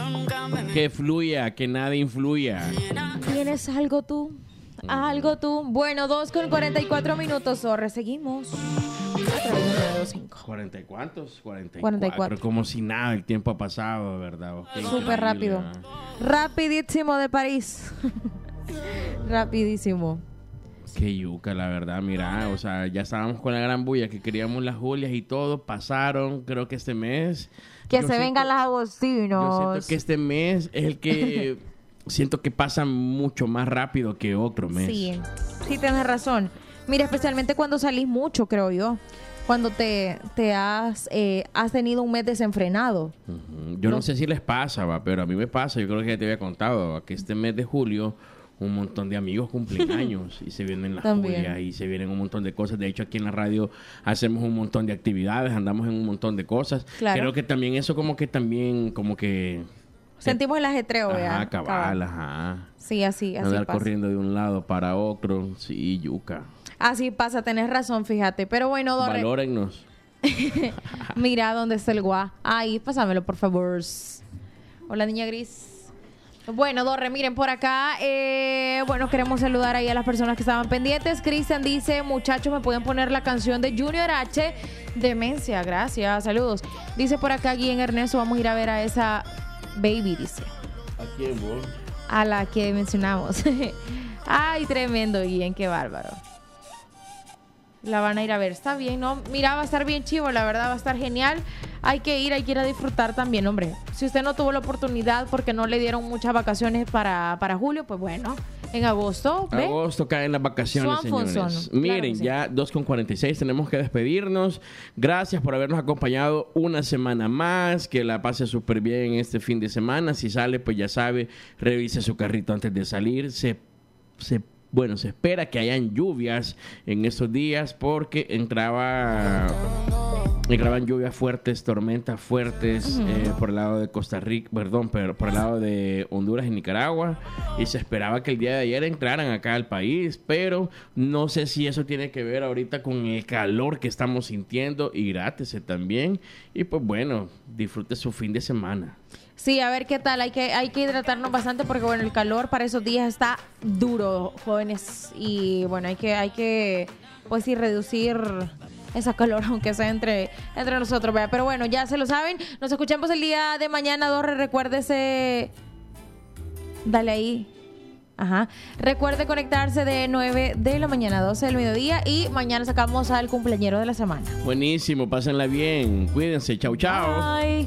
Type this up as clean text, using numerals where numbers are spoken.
Que fluya, que nada influya. ¿Tienes algo tú? Algo tú. Bueno, 2:44 Zorre. Seguimos. 40 y cuántos? 44. Como si nada, el tiempo ha pasado, ¿verdad? Súper rápido. Rapidísimo de París. Rapidísimo. Qué yuca, la verdad, mira, o sea, ya estábamos con la gran bulla que queríamos las Julias y todo, pasaron, creo que este mes. Que se vengan las Agostinos. Yo siento que este mes es el que siento que pasa mucho más rápido que otro mes. Sí, sí tienes razón. Mira, especialmente cuando salís mucho, creo yo. Cuando te has tenido un mes desenfrenado. Uh-huh. Yo no sé si les pasa, va, pero a mí me pasa, yo creo que ya te había contado, va, que este mes de julio un montón de amigos cumplen años y se vienen las Julias y se vienen un montón de cosas. De hecho, aquí en la radio hacemos un montón de actividades, andamos en un montón de cosas. Claro. Creo que también eso como que sentimos el ajetreo, ¿verdad? Ajá, cabal, ajá. Sí, así andar pasa. Corriendo de un lado para otro, sí, yuca. Así pasa, tenés razón, fíjate. Pero bueno, Dorre, valórennos. Mira dónde está el guá. Ahí, pásamelo, por favor. Hola, niña gris. Bueno, Dorre, miren, por acá, bueno, queremos saludar ahí a las personas que estaban pendientes. Cristian dice, muchachos, ¿me pueden poner la canción de Junior H? Demencia, gracias, saludos. Dice por acá, Guillén Ernesto, vamos a ir a ver a esa baby, dice. ¿A quién, vos? A la que mencionamos. Ay, tremendo, Guillén, qué bárbaro. La van a ir a ver, está bien, ¿no? Mira, va a estar bien chivo, la verdad, va a estar genial. Hay que ir a disfrutar también, hombre. Si usted no tuvo la oportunidad porque no le dieron muchas vacaciones para julio, pues bueno, en agosto, ¿ve? Agosto caen las vacaciones, señores. Miren, sí. Ya 2:46, tenemos que despedirnos. Gracias por habernos acompañado una semana más. Que la pase súper bien este fin de semana. Si sale, pues ya sabe, revise su carrito antes de salir. Se espera que hayan lluvias en estos días porque entraban lluvias fuertes, tormentas fuertes por el lado de Costa Rica, pero por el lado de Honduras y Nicaragua, y se esperaba que el día de ayer entraran acá al país, pero no sé si eso tiene que ver ahorita con el calor que estamos sintiendo. Hidrátese también y pues bueno, disfrute su fin de semana. Sí, a ver qué tal. Hay que hidratarnos bastante porque, bueno, el calor para esos días está duro, jóvenes. Y, bueno, hay que pues sí, reducir esa calor, aunque sea entre nosotros, ¿verdad? Pero, bueno, ya se lo saben. Nos escuchamos el día de mañana, Dorre. Recuérdese. Dale ahí. Ajá. Recuerde conectarse de 9 de la mañana a 12 del mediodía. Y mañana sacamos al cumpleañero de la semana. Buenísimo, pásenla bien. Cuídense. Chau, chau. Bye.